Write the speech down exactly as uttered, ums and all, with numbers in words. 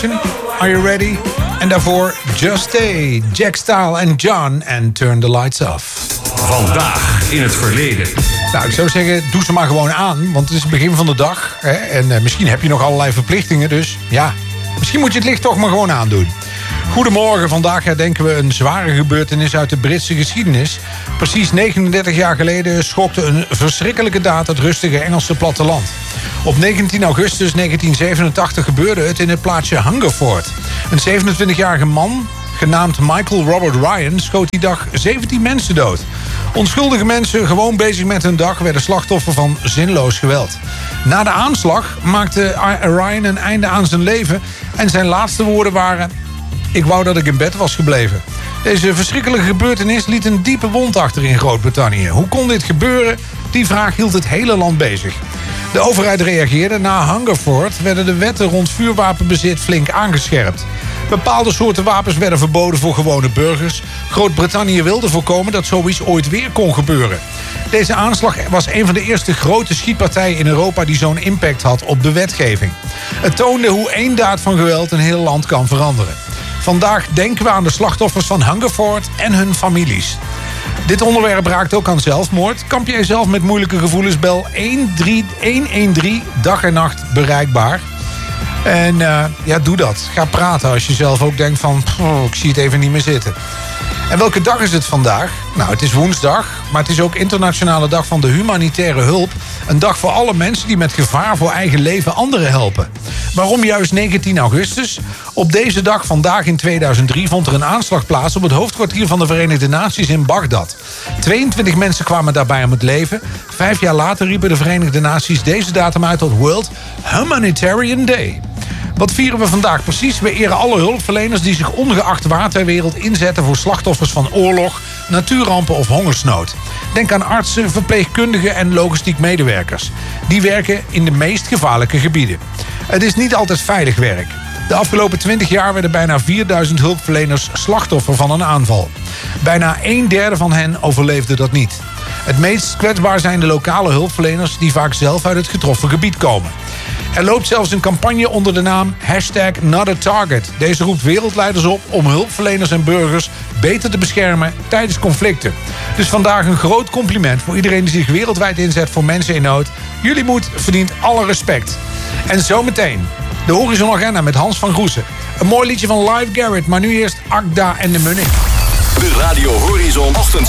Are You Ready? En daarvoor Just Stay, Jack Style en John en Turn the Lights Off. Vandaag in het verleden. Nou, ik zou zeggen, doe ze maar gewoon aan, want het is het begin van de dag. Hè, en uh, misschien heb je nog allerlei verplichtingen, dus ja, misschien moet je het licht toch maar gewoon aandoen. Goedemorgen, vandaag herdenken we een zware gebeurtenis uit de Britse geschiedenis. Precies negenendertig jaar geleden schokte een verschrikkelijke daad het rustige Engelse platteland. Op negentien augustus negentien zevenentachtig gebeurde het in het plaatsje Hungerford. Een zevenentwintigjarige man, genaamd Michael Robert Ryan, schoot die dag zeventien mensen dood. Onschuldige mensen, gewoon bezig met hun dag, werden slachtoffer van zinloos geweld. Na de aanslag maakte Ryan een einde aan zijn leven en zijn laatste woorden waren: ik wou dat ik in bed was gebleven. Deze verschrikkelijke gebeurtenis liet een diepe wond achter in Groot-Brittannië. Hoe kon dit gebeuren? Die vraag hield het hele land bezig. De overheid reageerde. Na Hungerford werden de wetten rond vuurwapenbezit flink aangescherpt. Bepaalde soorten wapens werden verboden voor gewone burgers. Groot-Brittannië wilde voorkomen dat zoiets ooit weer kon gebeuren. Deze aanslag was een van de eerste grote schietpartijen in Europa die zo'n impact had op de wetgeving. Het toonde hoe één daad van geweld een heel land kan veranderen. Vandaag denken we aan de slachtoffers van Hungerford en hun families. Dit onderwerp raakt ook aan zelfmoord. Kamp jij zelf met moeilijke gevoelens? Bel een drie een een drie, dag en nacht bereikbaar. En uh, ja, doe dat. Ga praten als je zelf ook denkt van, oh, ik zie het even niet meer zitten. En welke dag is het vandaag? Nou, het is woensdag, maar het is ook internationale dag van de humanitaire hulp. Een dag voor alle mensen die met gevaar voor eigen leven anderen helpen. Waarom juist negentien augustus? Op deze dag, vandaag in tweeduizend drie, vond er een aanslag plaats op het hoofdkwartier van de Verenigde Naties in Bagdad. tweeëntwintig mensen kwamen daarbij om het leven. Vijf jaar later riepen de Verenigde Naties deze datum uit tot World Humanitarian Day. Wat vieren we vandaag precies? We eren alle hulpverleners die zich ongeacht waar ter wereld inzetten voor slachtoffers van oorlog, natuurrampen of hongersnood. Denk aan artsen, verpleegkundigen en logistiek medewerkers. Die werken in de meest gevaarlijke gebieden. Het is niet altijd veilig werk. De afgelopen twintig jaar werden bijna vierduizend hulpverleners slachtoffer van een aanval. Bijna een derde van hen overleefde dat niet. Het meest kwetsbaar zijn de lokale hulpverleners die vaak zelf uit het getroffen gebied komen. Er loopt zelfs een campagne onder de naam hashtag Not a Target. Deze roept wereldleiders op om hulpverleners en burgers beter te beschermen tijdens conflicten. Dus vandaag een groot compliment voor iedereen die zich wereldwijd inzet voor mensen in nood. Jullie moed verdient alle respect. En zometeen de Horizon Agenda met Hans van Groesen. Een mooi liedje van Live Garrett, maar nu eerst Agda en de Munnik. De Radio Horizon Ochtend.